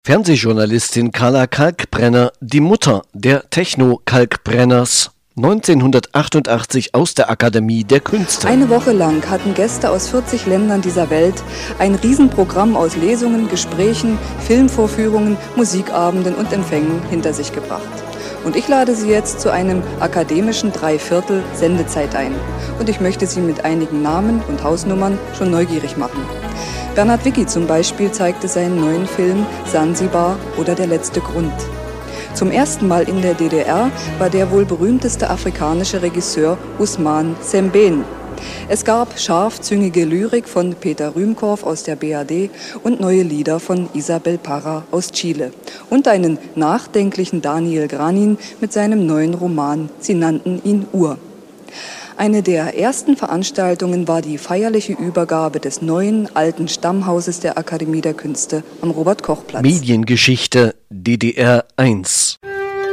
Fernsehjournalistin Carla Kalkbrenner, die Mutter der Techno-Kalkbrenners, 1988 aus der Akademie der Künste. Eine Woche lang hatten Gäste aus 40 Ländern dieser Welt ein Riesenprogramm aus Lesungen, Gesprächen, Filmvorführungen, Musikabenden und Empfängen hinter sich gebracht. Und ich lade Sie jetzt zu einem akademischen Dreiviertel Sendezeit ein. Und ich möchte Sie mit einigen Namen und Hausnummern schon neugierig machen. Bernhard Wicki zum Beispiel zeigte seinen neuen Film Sansibar oder Der letzte Grund. Zum ersten Mal in der DDR war der wohl berühmteste afrikanische Regisseur Ousmane Sembène. Es gab scharfzüngige Lyrik von Peter Rühmkorff aus der BRD und neue Lieder von Isabel Parra aus Chile. Und einen nachdenklichen Daniel Granin mit seinem neuen Roman Sie nannten ihn Ur. Eine der ersten Veranstaltungen war die feierliche Übergabe des neuen, alten Stammhauses der Akademie der Künste am Robert-Koch-Platz. Mediengeschichte DDR 1